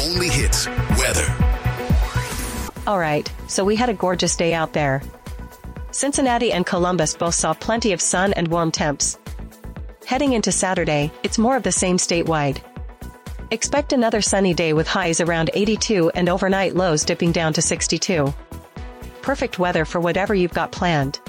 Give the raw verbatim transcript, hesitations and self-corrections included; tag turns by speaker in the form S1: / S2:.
S1: only hits, weather.
S2: All right, so we had a gorgeous day out there. Cincinnati and Columbus both saw plenty of sun and warm temps. Heading into Saturday, it's more of the same statewide. Expect another sunny day with highs around eighty-two and overnight lows dipping down to sixty-two. Perfect weather for whatever you've got planned.